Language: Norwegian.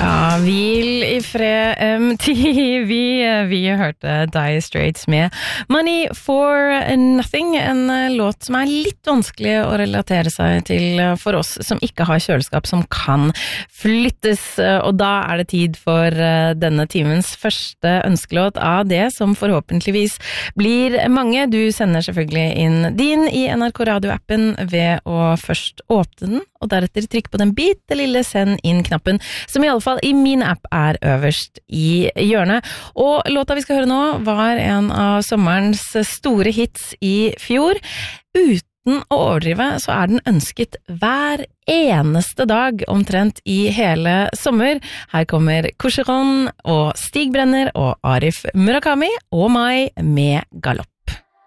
Ja, hvil I fred MTV. Vi hørte Dire Straits med Money for Nothing, en låt som litt vanskelig å relatere seg til for oss som ikke har kjøleskap som kan flyttes, og da det tid for denne timens første ønskelåt av det som forhåpentligvis blir mange. Du sender selvfølgelig inn din I NRK Radio-appen ved å først åpne den, og deretter trykke på den bitte lille send inn-knappen, som I alle fall I min app øverst I hjørnet. Og låta vi skal høre nå var en av sommerens store hits I fjor. Uten å overdrive så den ønsket hver eneste dag omtrent I hele sommer. Her kommer Cocheron og Stig Brenner og Arif Murakami og Mai med Galopp.